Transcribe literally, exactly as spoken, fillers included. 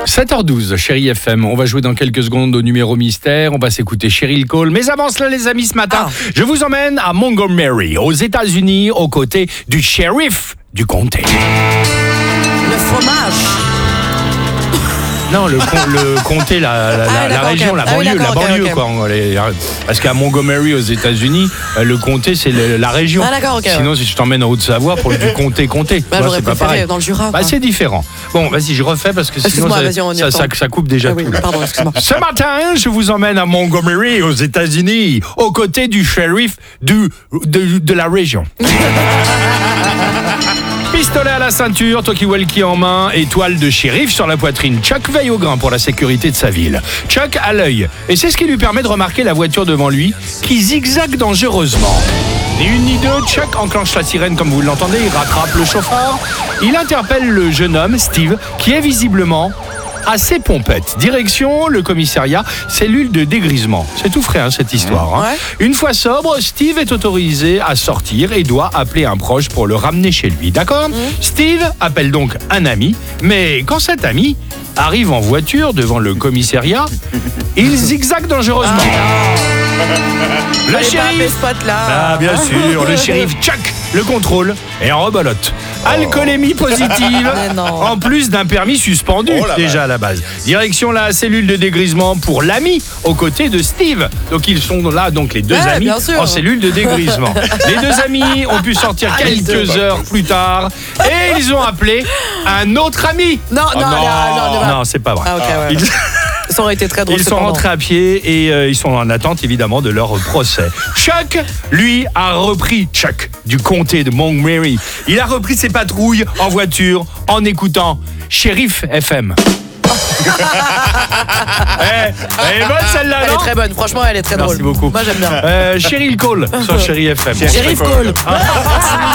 sept heures douze, Chérie F M. On va jouer dans quelques secondes au numéro mystère. On va s'écouter Cheryl Cole. Mais avant cela, les amis, ce matin, ah. je vous emmène à Montgomery, aux États-Unis, aux côtés du shérif du comté. Le fromage. Non, le, con, le comté, la, la, ah, la, la région, okay. la banlieue, ah, oui, la banlieue, okay, okay. quoi. Les, parce qu'à Montgomery, aux États-Unis, le comté, c'est le, la région. Ah, d'accord, okay, Sinon, ouais. si je t'emmène en Haute-Savoie pour du comté, comté, bah, toi, c'est pas pareil. Dans le Jura. Bah, c'est différent. Bon, vas-y, je refais parce que sinon, ça, ça, ça, ça coupe déjà ah, oui, tout. Pardon, excuse-moi. Ce matin, je vous emmène à Montgomery, aux États-Unis, aux côtés du shérif du, de, de la région. Pistolet à la ceinture, talkie-walkie en main, étoile de shérif sur la poitrine. Chuck veille au grain pour la sécurité de sa ville. Chuck a l'œil, et c'est ce qui lui permet de remarquer la voiture devant lui, qui zigzague dangereusement. Ni une ni deux, Chuck enclenche la sirène comme vous l'entendez, il rattrape le chauffeur. Il interpelle le jeune homme, Steve, qui est visiblement assez pompette. Direction le commissariat, cellule de dégrisement. C'est tout frais, hein, cette histoire. Hein. Ouais. Une fois sobre, Steve est autorisé à sortir et doit appeler un proche pour le ramener chez lui. D'accord ? mmh. Steve appelle donc un ami, mais quand cet ami arrive en voiture devant le commissariat, il zigzague dangereusement. Ah, le shérif, là. Ah, bien sûr, le shérif Chuck le contrôle et en rebolote. Oh. Alcoolémie positive, en plus d'un permis suspendu, oh déjà base. à la base. Direction la cellule de dégrisement pour l'ami aux côtés de Steve. Donc ils sont là, donc les deux ouais, amis en cellule de dégrisement. Les deux amis ont pu sortir ah, quelques heures plus tard et ils ont appelé un autre ami. Non, oh, non, non, non, non, non, c'est pas vrai. Ah, okay, ouais. Ils... Ça aurait été très drôle. Ils sont rentrés à pied et euh, ils sont en attente évidemment de leur procès. Chuck, lui, a repris Chuck du comté de Montgomery. Il a repris ses patrouilles en voiture en écoutant Shérif F M. eh, elle est bonne celle-là, Elle non est très bonne, franchement elle est très Merci drôle. Merci beaucoup. Moi j'aime bien. Euh, Cheryl Cole sur Chérie F M. Shérif Cole.